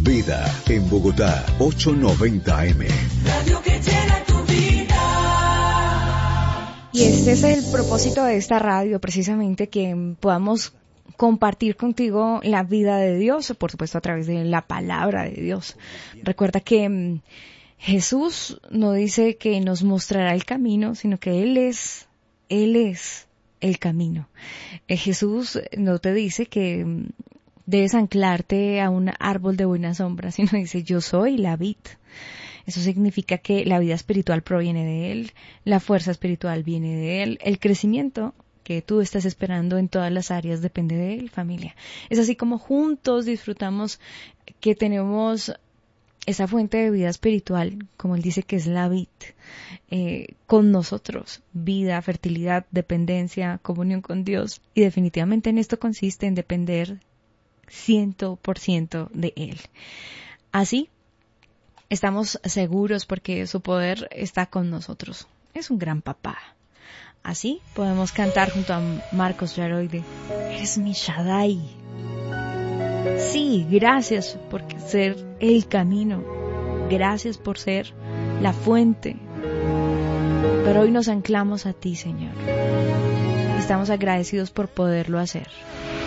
Vida en Bogotá, 890 AM. Radio que llena tu vida. Y este es el propósito de esta radio, precisamente que podamos compartir contigo la vida de Dios, por supuesto a través de la palabra de Dios. Recuerda que Jesús no dice que nos mostrará el camino, sino que Él es el camino. Jesús no te dice que debes anclarte a un árbol de buena sombra, sino dice yo soy la vid. Eso significa que la vida espiritual proviene de Él, la fuerza espiritual viene de Él, el crecimiento que tú estás esperando en todas las áreas depende de Él, familia. Es así como juntos disfrutamos que tenemos esa fuente de vida espiritual, como Él dice que es la vid, con nosotros, vida, fertilidad, dependencia, comunión con Dios, y definitivamente en esto consiste en depender 100% de Él. Así, estamos seguros porque su poder está con nosotros. Es un gran papá. Así podemos cantar junto a Marcos Yaroide, eres mi Shaddai. Sí, gracias por ser el camino, gracias por ser la fuente. Pero hoy nos anclamos a ti, Señor. Estamos agradecidos por poderlo hacer.